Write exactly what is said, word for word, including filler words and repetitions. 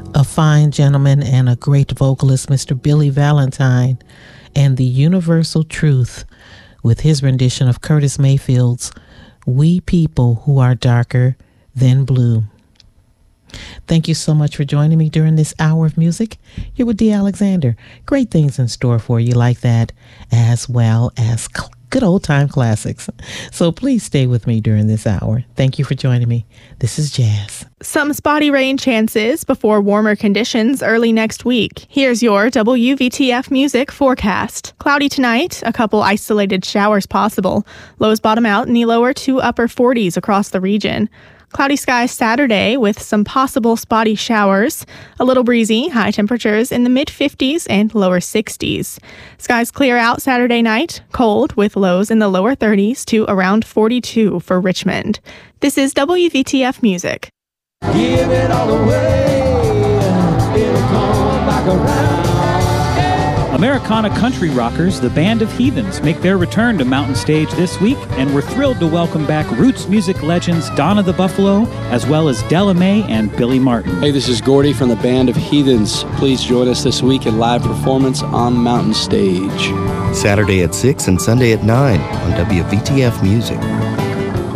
a fine gentleman and a great vocalist, Mister Billy Valentine, and the Universal Truth with his rendition of Curtis Mayfield's We People Who Are Darker Than Blue. Thank you so much for joining me during this hour of music. You're with Dee Alexander. Great things in store for you like that, as well as cl- good old time classics. So please stay with me during this hour. Thank you for joining me. This is Jazz. Some spotty rain chances before warmer conditions early next week. Here's your W V T F music forecast. Cloudy tonight, a couple isolated showers possible. Lows bottom out in the lower to upper forties across the region. Cloudy skies Saturday with some possible spotty showers. A little breezy, high temperatures in the mid-fifties and lower sixties. Skies clear out Saturday night, cold with lows in the lower thirties to around forty-two for Richmond. This is W V T F Music. Give it all away, it'll come back around. Americana country rockers, the Band of Heathens, make their return to Mountain Stage this week, and we're thrilled to welcome back roots music legends Donna the Buffalo, as well as Della Mae and Billy Martin. Hey, this is Gordy from the Band of Heathens. Please join us this week in live performance on Mountain Stage. Saturday at six and Sunday at nine on W V T F Music.